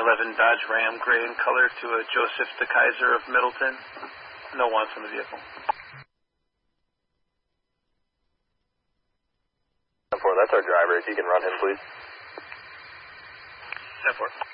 11 Dodge Ram, gray in color, to a Joseph DeKaiser of Middleton. No wants on the vehicle. 10-4, that's our driver. If you can run him, please. 10-4.